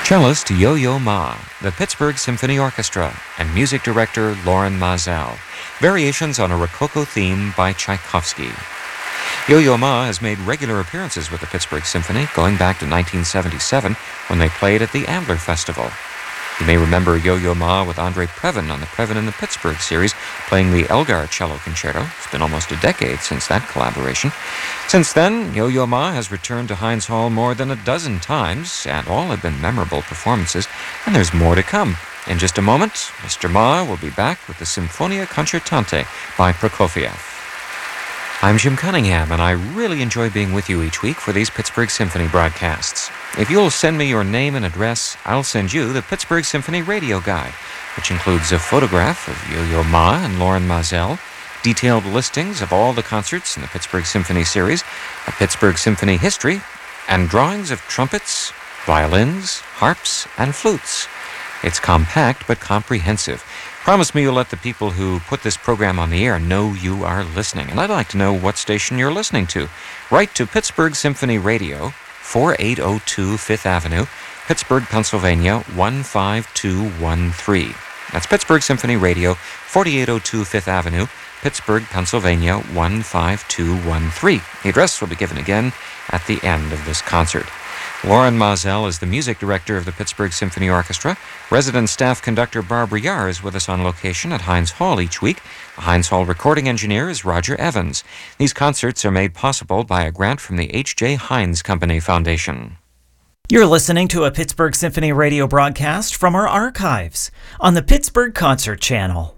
Cellist Yo-Yo Ma, the Pittsburgh Symphony Orchestra, and music director Loren Maazel. Variations on a Rococo theme by Tchaikovsky. Yo-Yo Ma has made regular appearances with the Pittsburgh Symphony, going back to 1977 when they played at the Ambler Festival. You may remember Yo-Yo Ma with Andre Previn on the Previn in the Pittsburgh series, playing the Elgar Cello Concerto. It's been almost a decade since that collaboration. Since then, Yo-Yo Ma has returned to Heinz Hall more than a dozen times, and all have been memorable performances, and there's more to come. In just a moment, Mr. Ma will be back with the Symphonia Concertante by Prokofiev. I'm Jim Cunningham, and I really enjoy being with you each week for these Pittsburgh Symphony broadcasts. If you'll send me your name and address, I'll send you the Pittsburgh Symphony Radio Guide, which includes a photograph of Yo-Yo Ma and Loren Maazel, detailed listings of all the concerts in the Pittsburgh Symphony series, a Pittsburgh Symphony history, and drawings of trumpets, violins, harps, and flutes. It's compact but comprehensive. Promise me you'll let the people who put this program on the air know you are listening. And I'd like to know what station you're listening to. Write to Pittsburgh Symphony Radio, 4802 Fifth Avenue, Pittsburgh, Pennsylvania, 15213. That's Pittsburgh Symphony Radio, 4802 Fifth Avenue, Pittsburgh, Pennsylvania, 15213. The address will be given again at the end of this concert. Loren Maazel is the music director of the Pittsburgh Symphony Orchestra. Resident staff conductor Barbara Yar is with us on location at Heinz Hall each week. The Heinz Hall recording engineer is Roger Evans. These concerts are made possible by a grant from the H.J. Heinz Company Foundation. You're listening to a Pittsburgh Symphony radio broadcast from our archives on the Pittsburgh Concert Channel.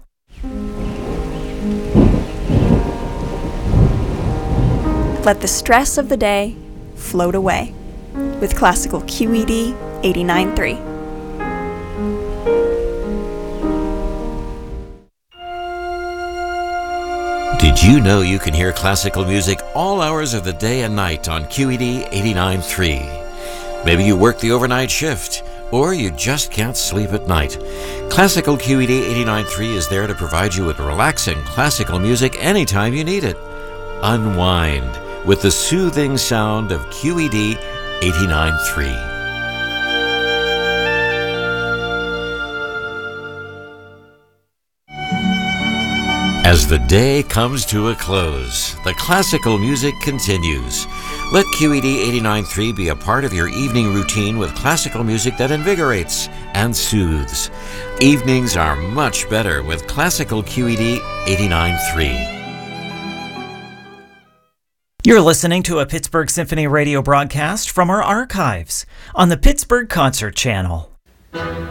Let the stress of the day float away with classical QED 89.3. Did you know you can hear classical music all hours of the day and night on QED 89.3? Maybe you work the overnight shift, or you just can't sleep at night. Classical QED 89.3 is there to provide you with relaxing classical music anytime you need it. Unwind with the soothing sound of QED 89.3. As the day comes to a close, the classical music continues. Let QED 89.3 be a part of your evening routine with classical music that invigorates and soothes. Evenings are much better with classical QED 89.3. You're listening to a Pittsburgh Symphony radio broadcast from our archives on the Pittsburgh Concert Channel.